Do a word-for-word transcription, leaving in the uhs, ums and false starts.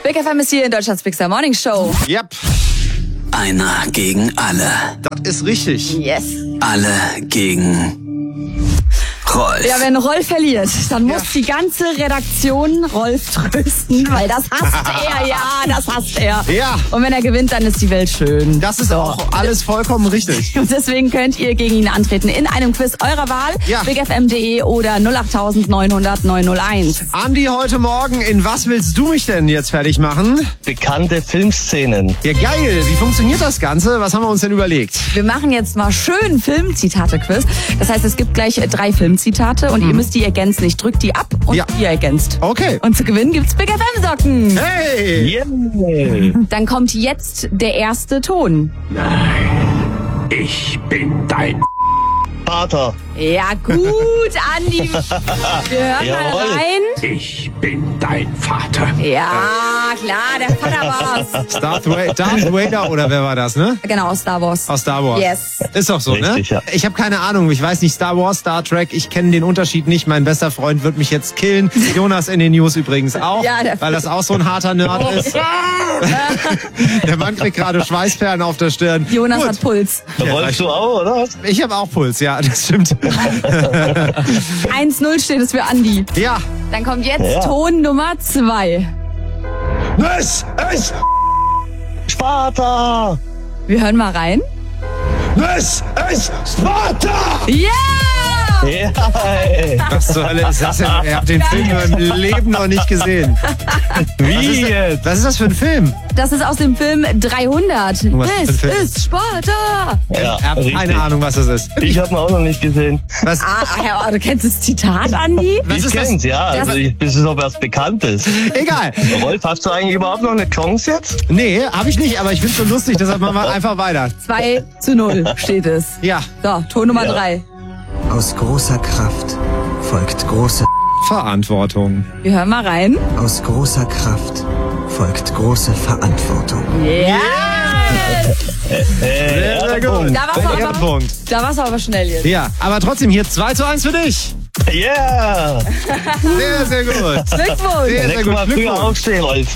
Big F M ist hier in Deutschlands Big Star Morning Show. Yep. Einer gegen alle. Das ist richtig. Yes. Alle gegen Rolf. Ja, wenn Rolf verliert, dann muss die ganze Redaktion Rolf trösten, weil das hasst er, ja, das hasst er. Ja. Und wenn er gewinnt, dann ist die Welt schön. Das ist auch alles vollkommen richtig. Und deswegen könnt ihr gegen ihn antreten in einem Quiz eurer Wahl. Ja. big f m punkt d e oder null acht neun null null neun null eins. Andi, heute Morgen, in was willst du mich denn jetzt fertig machen? Bekannte Filmszenen. Ja, geil. Wie funktioniert das Ganze? Was haben wir uns denn überlegt? Wir machen jetzt mal schön Filmzitate-Quiz. Das heißt, es gibt gleich drei Filmzitate und ihr müsst die ergänzen. Ich drück die ab und Ja. ihr ergänzt. Okay. Und zu gewinnen gibt's Big F M-Socken. Hey! Yeah. Dann kommt jetzt der erste Ton. Ich bin dein Vater. Ja, gut, Andi. Wir hören Jawohl. mal rein. Ich bin dein Vater. Ja, klar, der Vater war's. Darth Vader, Darth Vader oder wer war das, ne? Genau, Star Wars. Aus Star Wars. Yes. Ist doch so, Richtig, ne? ja. Ich habe keine Ahnung. Ich weiß nicht, Star Wars, Star Trek. Ich kenne den Unterschied nicht. Mein bester Freund wird mich jetzt killen. Jonas in den News übrigens auch, Ja, der- weil das auch so ein harter Nerd ist. Der Mann kriegt gerade Schweißperlen auf der Stirn. Jonas Gut. hat Puls. Rolf, du auch, oder? Ich habe auch Puls, ja, das stimmt. eins null steht es für Andi. Ja. Dann kommt jetzt Ja. Ton Nummer zwei. Es ist, Sparta. Wir hören mal rein. es ist Sparta! Ja! Ja, ey. Was zur Hölle ist das denn? Ihr habt den Film im Leben noch nicht gesehen. Wie jetzt? Was ist das für ein Film? Das ist aus dem Film dreihundert. Was für ein Es Film? ist Sparta. Ja, Ich habe richtig. keine Ahnung, was das ist. Ich habe ihn auch noch nicht gesehen. Was, Ah, ja, du kennst das Zitat, Andi? was Ich ist das? kenn's, ja. Also ich, das ist ob was Bekanntes. Egal. Rolf, hast du eigentlich überhaupt noch eine Chance jetzt? Nee, habe ich nicht, aber ich find's so lustig, deshalb machen wir einfach weiter. zwei zu null steht es. Ja, So, Ton Nummer Ja. drei. Aus großer Kraft folgt große Verantwortung. Wir hören mal rein. Aus großer Kraft folgt große Verantwortung. Ja! Sehr, sehr gut. Da war's Der aber, Punkt. da war's aber schnell jetzt. Ja, aber trotzdem hier zwei zu eins für dich. Yeah! Sehr, sehr gut. Glückwunsch! Sehr, sehr Nächstes gut. Mal früher Glückwunsch. aufstehen, Rolf.